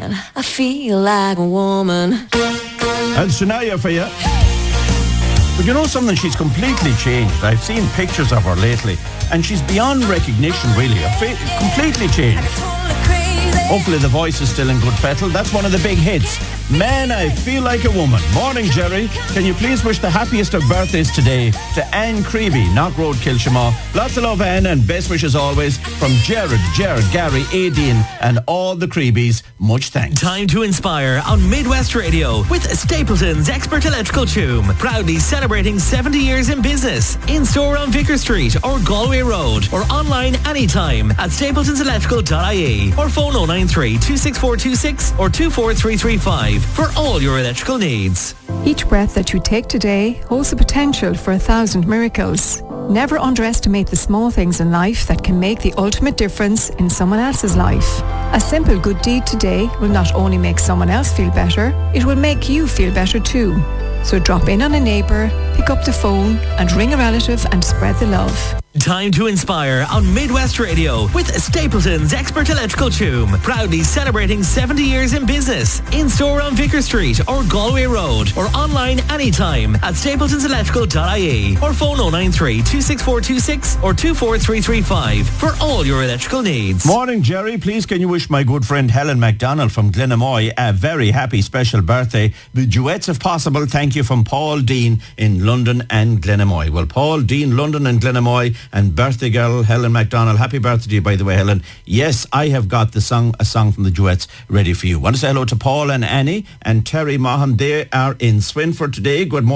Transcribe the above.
man, I feel like a woman. And Shania for you. But you know something, she's completely changed. I've seen pictures of her lately, and she's beyond recognition, really. Completely changed. Hopefully the voice is still in good fettle. That's one of the big hits. Man, I Feel Like a Woman. Morning, Jerry. Can you please wish the happiest of birthdays today to Anne Creevy, Knock Road, Kilshaw. Lots of love, Anne, and best wishes always from Jared, Gary, Aideen, and all the Creebies. Much thanks. Time to inspire on Midwest Radio with Stapleton's Expert Electrical Tomb. Proudly celebrating 70 years in business. In-store on Vicar Street or Galway Road, or online anytime at stapletonselectrical.ie, or phone 093 26426 or 24335 for all your electrical needs. Each breath that you take today holds the potential for 1,000 miracles. Never underestimate the small things in life that can make the ultimate difference in someone else's life. A simple good deed today will not only make someone else feel better, it will make you feel better too. So drop in on a neighbour, pick up the phone and ring a relative and spread the love. Time to inspire on Midwest Radio with Stapleton's Expert Electrical Tomb. Proudly celebrating 70 years in business. In-store on Vicar Street or Galway Road, or online anytime at stapletonselectrical.ie, or phone 093 26426 or 24335 for all your electrical needs. Morning, Jerry. Please can you wish my good friend Helen MacDonald from Glenamoy a very happy special birthday. The duets if possible. Thank you from Paul Dean in London and Glenamoy. Well, Paul Dean, London and Glenamoy, and birthday girl Helen MacDonald. Happy birthday to you, by the way, Helen. Yes, I have got a song from the duets ready for you. Want to say hello to Paul and Annie and Terry Mahan. They are in Swinford today. Good morning.